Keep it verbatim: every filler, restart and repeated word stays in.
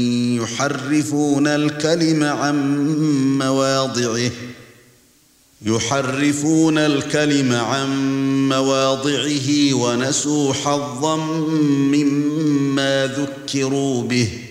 يحرفون الكلم عن مواضعه يحرفون الكلم عن مواضعه ونسوا حظا مما ذكروا به